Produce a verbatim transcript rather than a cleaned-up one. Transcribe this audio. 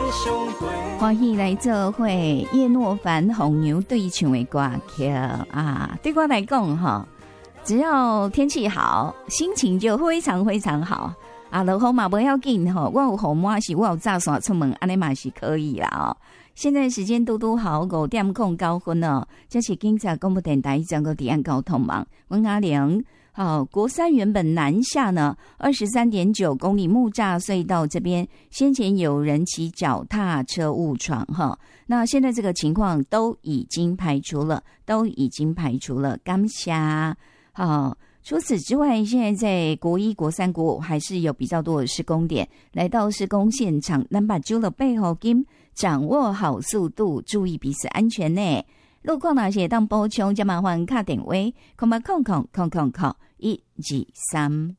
欢喜来做会叶诺凡红牛对唱的歌曲啊！对我来讲哈，只要天气好，心情就非常非常好啊！落雨嘛不要紧哈，我有雨伞是我有炸伞出门，安尼嘛是可以啦哦。现在时间都都好五点空九分哦，这是警察广播电台整个地岸交通网，温阿玲。好，国三原本南下呢，二十三点九公里木栅隧道这边，先前有人骑脚踏车误闯哈，那现在这个情况都已经排除了，都已经排除了。感谢。好，除此之外，现在在国一、国三、国五还是有比较多的施工点，来到施工现场，咱把揪了背后金，掌握好速度，注意彼此安全呢。路况那些当补充，就麻烦卡电话，空八空空空空空一二三。